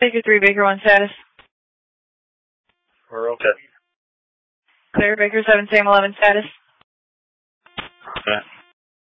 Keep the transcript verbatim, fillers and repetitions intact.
Baker three, Baker one status. We're okay. Clear, Baker seven, Sam eleven status. Okay.